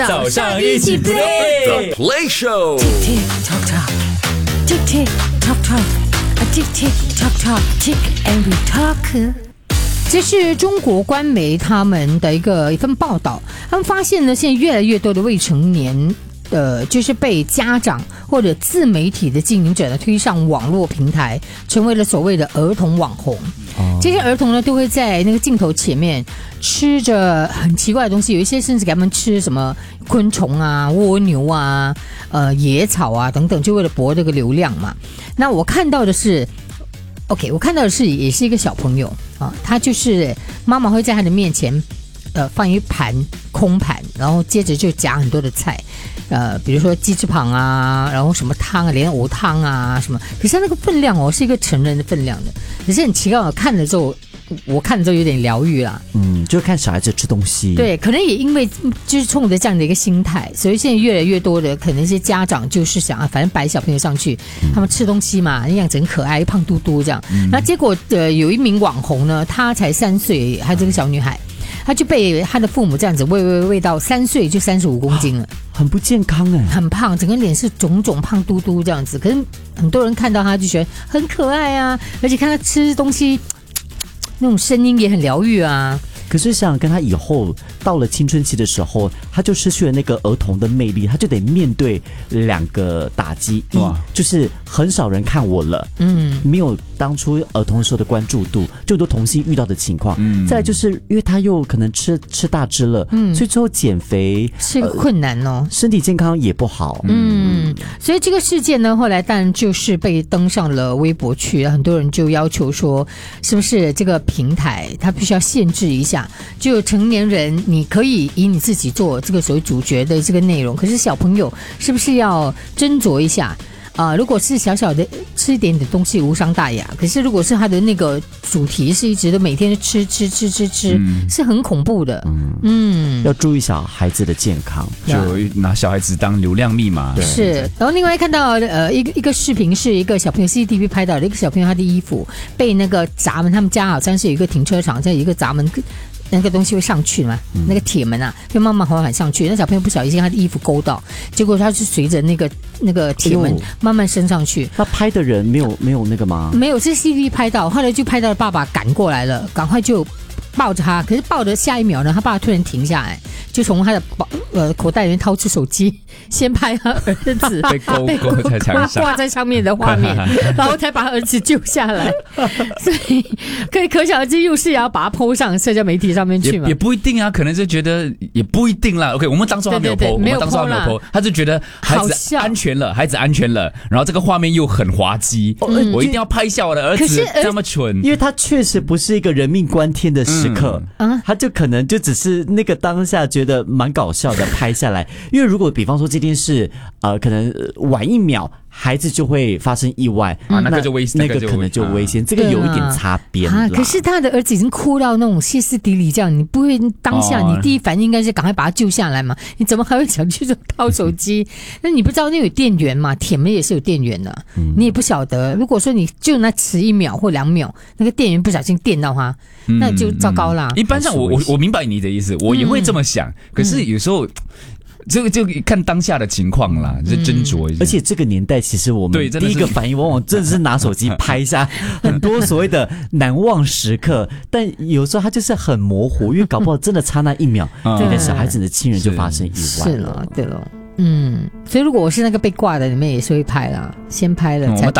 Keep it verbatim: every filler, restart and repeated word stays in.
早上一起 play The Play Show Tick tock tock Tick tick tock tock Tick tick tock tock Tick and we talk。 这是中国官媒他们的一个一份报道，他们发现呢，现在越来越多的未成年呃，就是被家长或者自媒体的经营者呢推上网络平台，成为了所谓的儿童网红。哦、这些儿童呢都会在那个镜头前面吃着很奇怪的东西，有一些甚至给他们吃什么昆虫啊、蜗牛啊、呃野草啊等等，就为了博这个流量嘛。那我看到的是 ，OK， 我看到的是也是一个小朋友啊，他就是妈妈会在他的面前。呃，放一盘空盘，然后接着就夹很多的菜，呃，比如说鸡翅膀啊，然后什么汤啊，莲藕汤啊什么。可是它那个分量哦，是一个成人的分量的，可是很奇怪，我看了之后，我看了之后有点疗愈啦。 嗯，就看小孩子吃东西。 对，可能也因为就是冲着这样的一个心态，所以现在越来越多的可能一些家长就是想啊，反正摆小朋友上去，嗯、他们吃东西嘛，样子很可爱，胖嘟嘟这样。嗯、然后结果呃，有一名网红呢，她才三岁，还有这个小女孩。他就被他的父母这样子喂喂喂到三岁就三十五公斤了， 很不健康哎， 很胖，整个脸是肿肿胖嘟嘟这样子。可是很多人看到他就觉得很可爱啊，而且看他吃东西那种声音也很疗愈啊。 可是想跟他以后到了青春期的时候，他就失去了那个儿童的魅力，他就得面对两个打击，一就是很少人看我了，嗯，没有当初儿童的时候的关注度，就很多童星遇到的情况，嗯，再来就是因为他又可能吃吃大只了，嗯，所以之后减肥是个困难哦、呃， 身体健康也不好， 嗯，所以这个事件呢，后来当然就是被登上了微博去，很多人就要求说，是不是这个平台它必须要限制一下。就成年人你可以以你自己做这个所谓主角的这个内容，可是小朋友是不是要斟酌一下啊、呃？如果是小小的吃一点点东西无伤大雅，可是如果是他的那个主题是一直都每天吃吃吃吃吃、嗯、是很恐怖的。嗯嗯， 要注意小孩子的健康， 就拿小孩子当流量密码。 是，然后另外看到呃一个一个视频是一个小朋友 C C T V 拍到的，一个小朋友他的衣服被那个闸门，他们家好像是有一个停车场，在一个闸门。那个东西会上去嘛？嗯、那个铁门啊，会慢慢缓缓上去。那小朋友不小心，他的衣服勾到，结果他是随着那个那个铁门慢慢升上去。 他拍的人没有没有那个吗？ 没有，是 C C T V 拍到，后来就拍到爸爸赶过来了，赶快就抱着他。可是抱着下一秒呢，他爸爸突然停下来，就从他的呃口袋里面掏出手机，先拍他儿子被勾勾在墙上， 挂在上面的画面，然后才把儿子救下来。所以可以可想而知，又是也要把他 po 上社交媒体上面去嘛？ 也, 也不一定啊，可能就觉得也不一定啦。OK， 我们当初他没有 po， 对对对， 我们当初他没有 po， 他就觉得孩子安全了，孩子安全了，然后这个画面又很滑稽、嗯，我一定要拍下我的儿子这么蠢， 因为他确实不是一个人命关天的时刻。嗯，他就可能就只是那个当下觉得蛮搞笑的拍下来，因为如果比方说这件事呃可能晚一秒孩子就会发生意外、 嗯、啊，那个就危险， 那个可能就危险、啊、这个有一点擦边啊。可是他的儿子已经哭到那种歇斯底里这样，你不会当下你第一反应应该是赶快把他救下来嘛？你怎么还会想去掏手机？那你不知道那有电源嘛？铁门也是有电源的、嗯，你也不晓得。如果说你就那迟一秒或两秒，那个电源不小心电到他，嗯、那就糟糕啦。 一般上我我我明白你的意思，我也会这么想。嗯、可是有时候。这个就看当下的情况啦，就斟酌一下、嗯。 而且这个年代，其实我们第一个反应往往真的是拿手机拍一下很多所谓的难忘时刻，但有时候它就是很模糊，因为搞不好真的差那一秒，这个小孩子的亲人就发生意外了。 是了，对了，嗯，所以如果我是那个被挂的，你们也是会拍啦，先拍了才。